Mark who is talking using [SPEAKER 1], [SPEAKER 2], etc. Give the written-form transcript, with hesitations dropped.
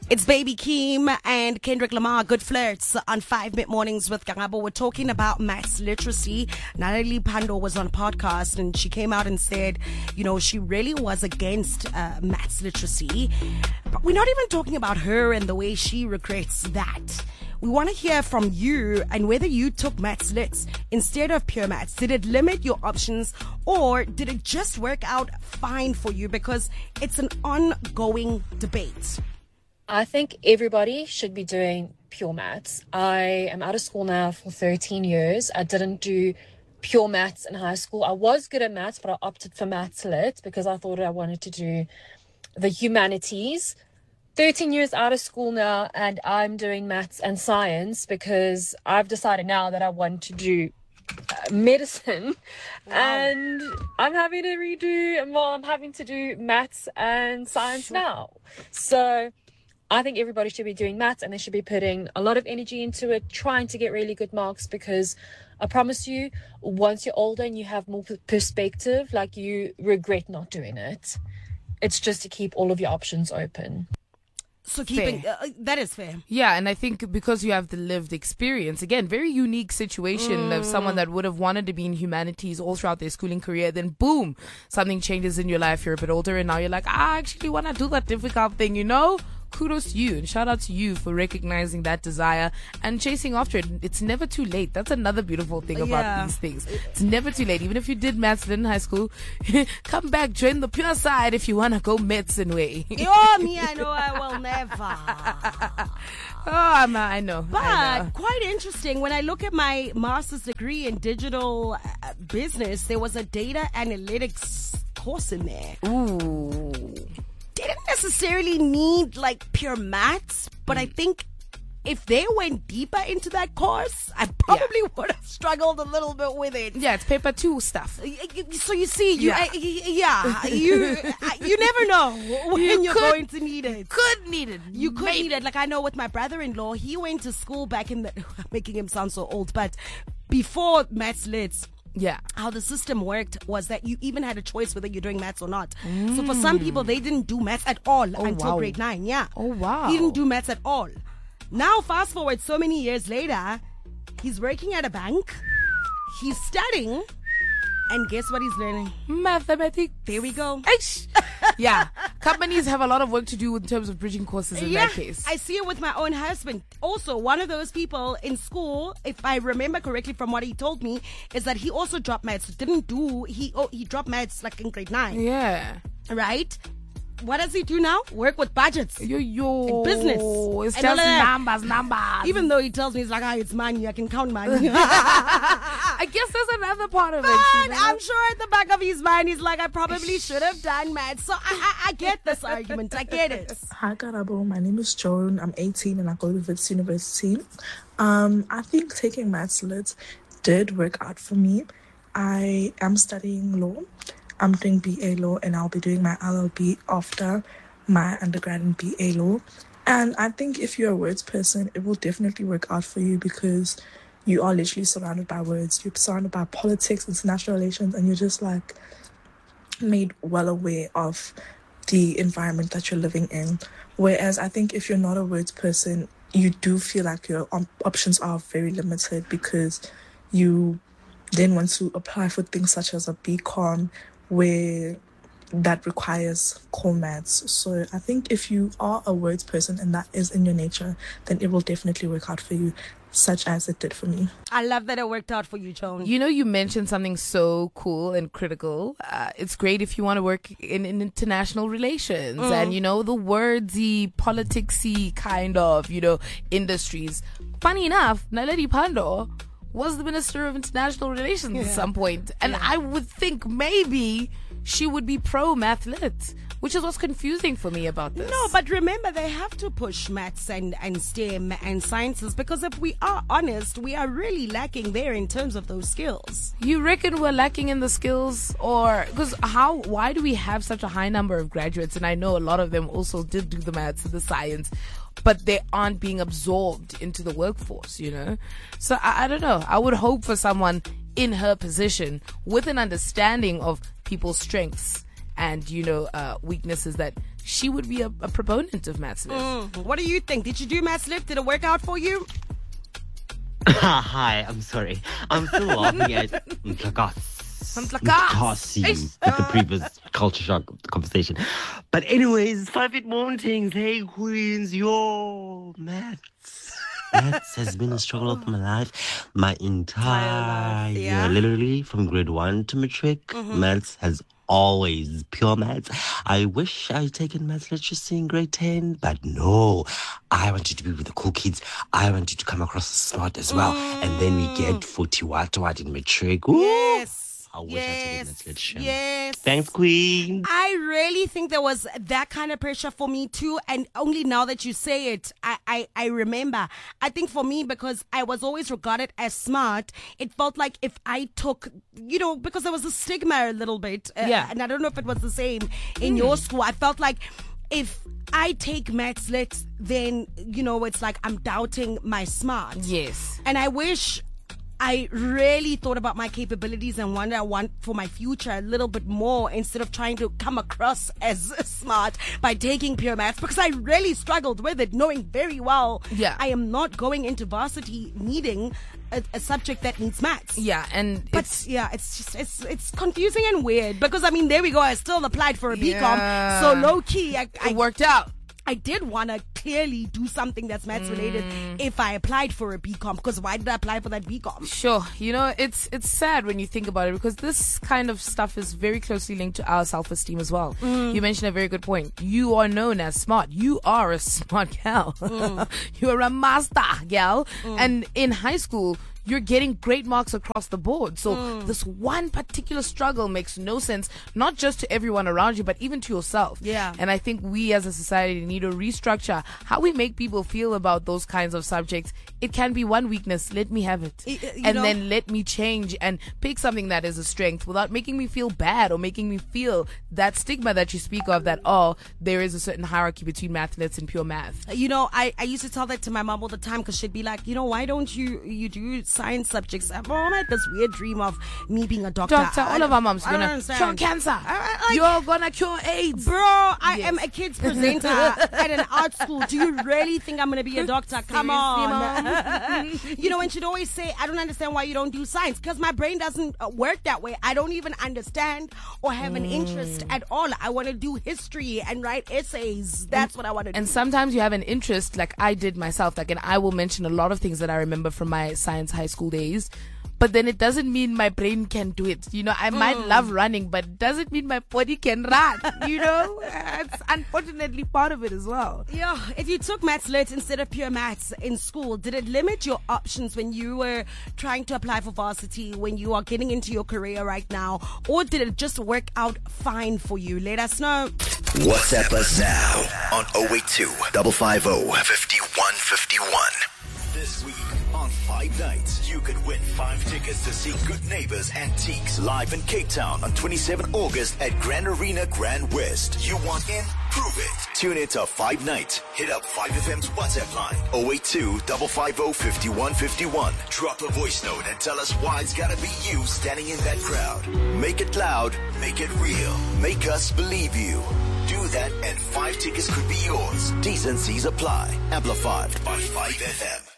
[SPEAKER 1] It's Baby Keem and Kendrick Lamar, Good Flirts on 5 Mid Mornings with Karabo. We're talking about maths literacy. Natalie Pandor was on a podcast and she came out and said, she really was against maths literacy. But we're not even talking about her and the way she regrets that. We want to hear from you and whether you took maths lit instead of pure maths. Did it limit your options or did it just work out fine for you? Because it's an ongoing debate.
[SPEAKER 2] I think everybody should be doing pure maths. I am out of school now for 13 years. I didn't do pure maths in high school. I was good at maths, but I opted for maths lit because I thought I wanted to do the humanities. 13 years out of school now, and I'm doing maths and science because I've decided now that I want to do medicine. Wow. And I'm having to do maths and science now. So I think everybody should be doing maths and they should be putting a lot of energy into it, trying to get really good marks, because I promise you, once you're older and you have more perspective, like, you regret not doing it. It's just to keep all of your options open.
[SPEAKER 1] So keeping that is fair.
[SPEAKER 3] Yeah, and I think because you have the lived experience, again, very unique situation of someone that would have wanted to be in humanities all throughout their schooling career, then boom, something changes in your life, you're a bit older, and now you're like, I actually want to do that difficult thing, Kudos to you and shout out to you for recognizing that desire and chasing after it. It's never too late. That's another beautiful thing about these things. It's never too late. Even if you did maths in high school, come back, join the pure side if you want to go medicine way.
[SPEAKER 1] Me, I know I will never.
[SPEAKER 3] I know.
[SPEAKER 1] But quite interesting. When I look at my master's degree in digital business, there was a data analytics course in there.
[SPEAKER 3] Ooh.
[SPEAKER 1] Didn't necessarily need like pure maths, but I think if they went deeper into that course, I probably would have struggled a little bit with it.
[SPEAKER 3] Yeah, it's paper 2 stuff.
[SPEAKER 1] So you see, you never know when you're going to need it. You could need it. Like, I know with my brother-in-law, he went to school back in the, making him sound so old, but before maths lit.
[SPEAKER 3] Yeah.
[SPEAKER 1] How the system worked was that you even had a choice whether you're doing maths or not. So for some people, they didn't do maths at all until grade 9. Yeah.
[SPEAKER 3] Oh, wow.
[SPEAKER 1] He didn't do maths at all. Now, fast forward so many years later, he's working at a bank. He's studying. And guess what he's learning?
[SPEAKER 3] Mathematics.
[SPEAKER 1] There we go.
[SPEAKER 3] Yeah. Companies have a lot of work to do in terms of bridging courses in that case.
[SPEAKER 1] I see it with my own husband. Also, one of those people in school, if I remember correctly from what he told me, is that he also dropped maths. He dropped maths like in grade 9.
[SPEAKER 3] Yeah.
[SPEAKER 1] Right? What does he do now? Work with budgets. In business.
[SPEAKER 3] It's just numbers.
[SPEAKER 1] Even though he tells me, it's like, it's money, I can count money.
[SPEAKER 3] I guess there's another part of it.
[SPEAKER 1] I'm sure at the back of his mind, he's like, I probably should have done math. So I get this argument. I get it.
[SPEAKER 4] Hi, Karabo. My name is Joan. I'm 18 and I go to Wits University. I think taking maths lit did work out for me. I am studying law. I'm doing BA law and I'll be doing my LLB after my undergrad in BA law. And I think if you're a words person, it will definitely work out for you because you are literally surrounded by words. You're surrounded by politics, international relations, and you're just like made well aware of the environment that you're living in. Whereas I think if you're not a words person, you do feel like your options are very limited because you then want to apply for things such as a BCom, where that requires core maths. So I think if you are a words person and that is in your nature, then it will definitely work out for you, such as it did for me.
[SPEAKER 1] I love that it worked out for you, Joan.
[SPEAKER 3] You mentioned something so cool and critical. It's great if you want to work in international relations and, the wordsy, politicsy kind of, industries. Funny enough, Naledi Pandor was the Minister of International Relations at some point. And I would think maybe she would be pro-math lit, which is what's confusing for me about this.
[SPEAKER 1] No, but remember, they have to push maths and STEM and sciences because if we are honest, we are really lacking there in terms of those skills.
[SPEAKER 3] You reckon we're lacking in the skills? Or, because why do we have such a high number of graduates? And I know a lot of them also did do the maths and the science, but they aren't being absorbed into the workforce, So I don't know. I would hope for someone in her position with an understanding of people's strengths and weaknesses that she would be a proponent of Maths Lit.
[SPEAKER 1] What do you think? Did you do Maths Lit? Did it work out for you?
[SPEAKER 5] Hi, I'm sorry. I'm still laughing at Mtlakasi with the previous culture shock conversation. But anyways, 5 mornings. Hey, queens, maths. Maths has been a struggle of my life. My entire year, literally from grade 1 to matric. Maths has always pure maths. I wish I'd taken maths literacy in grade 10, but no. I wanted to be with the cool kids. I wanted to come across as smart as well. And then we get 40 what in matric. Ooh.
[SPEAKER 1] Yes.
[SPEAKER 5] I wish I taken maths literature.
[SPEAKER 1] Yes.
[SPEAKER 5] Thanks, queen.
[SPEAKER 1] I really think there was that kind of pressure for me too, and only now that you say it, I remember. I think for me, because I was always regarded as smart, it felt like if I took, because there was a stigma a little bit, and I don't know if it was the same in your school. I felt like if I take Maths Lit, then, it's like I'm doubting my smart.
[SPEAKER 3] Yes.
[SPEAKER 1] And I wish I really thought about my capabilities and what I want for my future a little bit more, instead of trying to come across as smart by taking pure maths, because I really struggled with it, knowing very well I am not going into varsity needing a subject that needs maths.
[SPEAKER 3] Yeah,
[SPEAKER 1] it's confusing and weird, because there we go, I still applied for a BCom, so low key
[SPEAKER 3] it worked out.
[SPEAKER 1] I did want to clearly do something that's maths related if I applied for a BCom, because why did I apply for that BCom?
[SPEAKER 3] Sure. It's sad when you think about it, because this kind of stuff is very closely linked to our self-esteem as well. You mentioned a very good point. You are known as smart. You are a smart gal. You are a master gal. And in high school, you're getting great marks across the board. So this one particular struggle makes no sense, not just to everyone around you, but even to yourself.
[SPEAKER 1] Yeah.
[SPEAKER 3] And I think we as a society need to restructure how we make people feel about those kinds of subjects. It can be one weakness. Let me have it. Then let me change and pick something that is a strength without making me feel bad or making me feel that stigma that you speak of, that, there is a certain hierarchy between Maths Lit and pure math.
[SPEAKER 1] I used to tell that to my mom all the time, because she'd be like, why don't you do science subjects? I had this weird dream of me being a doctor.
[SPEAKER 3] All of our moms gonna cure cancer. You're gonna cure AIDS.
[SPEAKER 1] Bro, I am a kids presenter at an art school. Do you really think I'm gonna be a doctor? Come on. And she'd always say, I don't understand why you don't do science, because my brain doesn't work that way. I don't even understand or have an interest at all. I want to do history and write essays. That's what I want to do.
[SPEAKER 3] And sometimes you have an interest, like I did myself, and I will mention a lot of things that I remember from my science high school days. But then it doesn't mean my brain can do it. I might love running, but it doesn't mean my body can run. It's unfortunately part of it as well.
[SPEAKER 1] Yeah, if you took Maths Lit instead of pure maths in school, did it limit your options when you were trying to apply for varsity, when you are getting into your career right now? Or did it just work out fine for you? Let us know.
[SPEAKER 6] WhatsApp us now on 082 550 5151. This week on 5 Nights, you could win 5 tickets to see Good Neighbors Antiques live in Cape Town on 27 August at Grand Arena Grand West. You want in? Prove it. Tune in to 5 Nights. Hit up 5FM's WhatsApp line 082 550 5151. Drop a voice note and tell us why it's gotta be you standing in that crowd. Make it loud, make it real, make us believe you. Do that and 5 tickets could be yours. T's and C's apply. Amplified by 5FM.